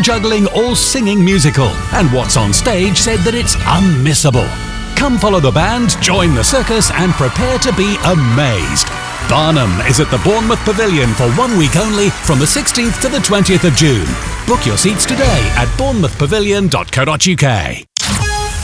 juggling or singing musical, and what's on stage said that it's unmissable. Come follow the band, join the circus, and prepare to be amazed. Barnum is at the Bournemouth Pavilion for 1 week only from the 16th to the 20th of June. Book your seats today at bournemouthpavilion.co.uk.